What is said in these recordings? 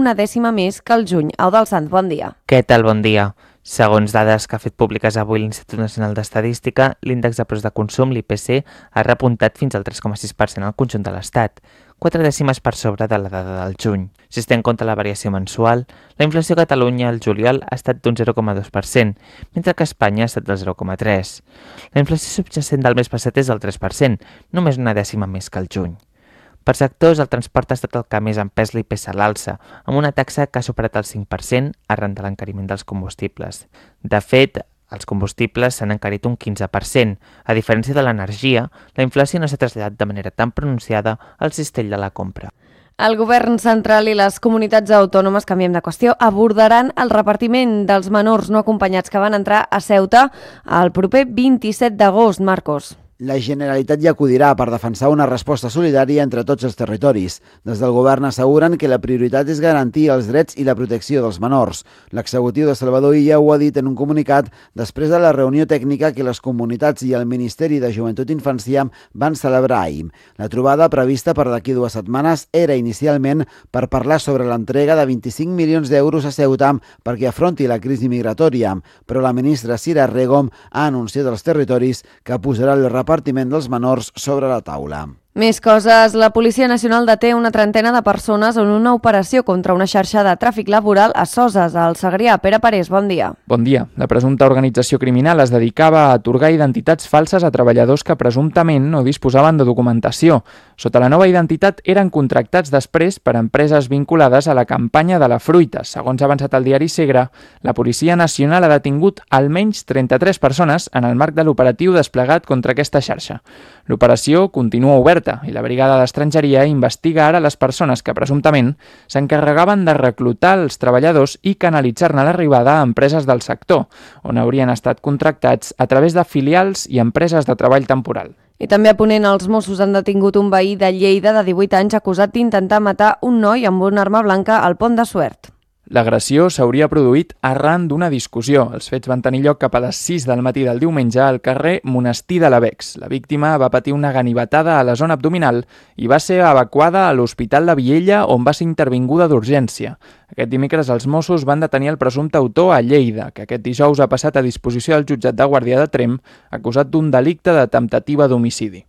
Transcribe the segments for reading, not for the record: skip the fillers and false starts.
una dècima més que el juny. Eudald Sanz, bon dia. Què tal? Bon dia. Segons dades que ha fet públiques avui l'Institut Nacional d'Estadística, l'índex de preus de consum, l'IPC, ha repuntat fins al 3,6% al conjunt de l'Estat, 4 dècimes per sobre de la dada del juny. Si es té en compte la variació mensual, la inflació a Catalunya al juliol ha estat d'un 0,2%, mentre que a Espanya ha estat del 0,3%. La inflació subjacent del mes passat és del 3%, només una dècima més que el juny. Per sectors, el transport ha estat el que més ha empès l'IPC a l'alça, amb una taxa que ha superat el 5% arran de l'encariment dels combustibles. De fet, els combustibles s'han encarit un 15%. A diferència de l'energia, la inflació no s'ha traslladat de manera tan pronunciada al cistell de la compra. El govern central i les comunitats autònomes, canviem de qüestió, abordaran el repartiment dels menors no acompanyats que van entrar a Ceuta el proper 27 d'agost, Marcos. La Generalitat hi acudirà per defensar una resposta solidària entre tots els territoris. Des del govern asseguren que la prioritat és garantir els drets i la protecció dels menors. L'executiu de Salvador Illa ho ha dit en un comunicat després de la reunió tècnica que les comunitats i el Ministeri de Joventut i Infància van celebrar ahir. La trobada, prevista per d'aquí 2 setmanes, era inicialment per parlar sobre l'entrega de 25 milions d'euros a Ceuta perquè afronti la crisi migratòria, però la ministra Sira Regom ha anunciat als territoris que posarà el repartiment dels menors sobre la taula. Més coses. La Policia Nacional deté una trentena de persones en una operació contra una xarxa de tràfic laboral a Soses, al Segrià. Pere Parés, bon dia. Bon dia. La presumpta organització criminal es dedicava a atorgar identitats falses a treballadors que presumptament no disposaven de documentació. Sota la nova identitat eren contractats després per empreses vinculades a la campanya de la fruita. Segons ha avançat el diari Segre, la Policia Nacional ha detingut almenys 33 persones en el marc de l'operatiu desplegat contra aquesta xarxa. L'operació continua oberta i la Brigada d'Estrangeria investiga ara les persones que presumptament s'encarregaven de reclutar els treballadors i canalitzar-ne l'arribada a empreses del sector, on haurien estat contractats a través de filials i empreses de treball temporal. I també a Ponent, els Mossos han detingut un veí de Lleida de 18 anys acusat d'intentar matar un noi amb una arma blanca al Pont de Suert. L'agressió s'hauria produït arran d'una discussió. Els fets van tenir lloc cap a les 6 del matí del diumenge al carrer Monestir de l'Avex. La víctima va patir una ganivetada a la zona abdominal i va ser evacuada a l'Hospital de Viella, on va ser intervinguda d'urgència. Aquest dimecres els Mossos van detenir el presumpte autor a Lleida, que aquest dijous ha passat a disposició del jutjat de Guàrdia de Tremp, acusat d'un delicte de temptativa d'homicidi.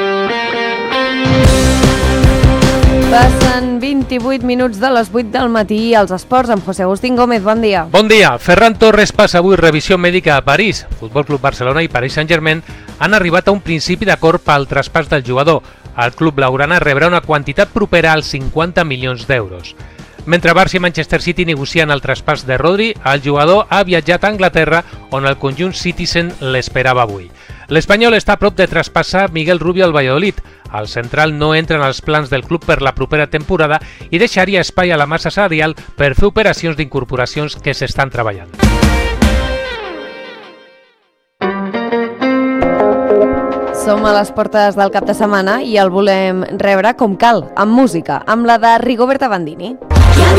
Passen 28 minuts de les 8 del matí i als esports amb José Agustín Gómez. Bon dia. Bon dia. Ferran Torres passa avui revisió mèdica a París. Futbol Club Barcelona i Paris Saint-Germain han arribat a un principi d'acord pel traspàs del jugador. El club blaugrana rebrà una quantitat propera als 50 milions d'euros. Mentre Barça i Manchester City negocien el traspàs de Rodri, el jugador ha viatjat a Anglaterra, on el conjunt Citizen l'esperava avui. L'Espanyol està a prop de traspassar Miguel Rubio al Valladolid. El central no entra en els plans del club per la propera temporada i deixaria espai a la massa salarial per fer operacions d'incorporacions que s'estan treballant. Som a les portes del cap de setmana i el volem rebre com cal, amb música, amb la de Rigoberta Bandini.